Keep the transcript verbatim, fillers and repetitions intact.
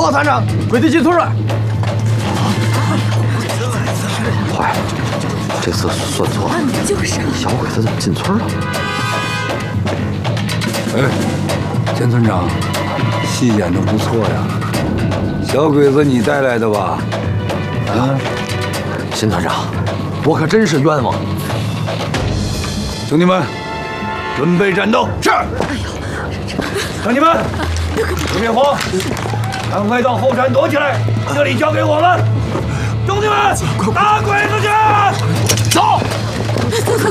报团长，鬼子进村了！ 坏了，这次算错了。 就是啊， 小鬼子怎么进村了？ 哎，钱村长，戏演的不错呀。小鬼子你带来的吧？ 啊，秦团长，我可真是冤枉。 兄弟们，准备战斗！是。哎呦，兄弟们，别别慌，赶快到后山躲起来，这里交给我们。兄弟们，打鬼子去！走！ 走走走！